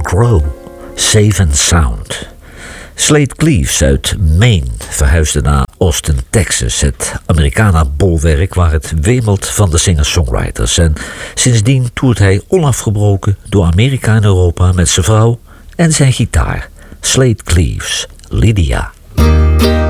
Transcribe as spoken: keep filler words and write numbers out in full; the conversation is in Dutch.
Crow, Safe and Sound. Slade Cleaves uit Maine verhuisde naar Austin, Texas, het Americana-bolwerk waar het wemelt van de singer-songwriters. En sindsdien toert hij onafgebroken door Amerika en Europa met zijn vrouw en zijn gitaar. Slade Cleaves, Lydia.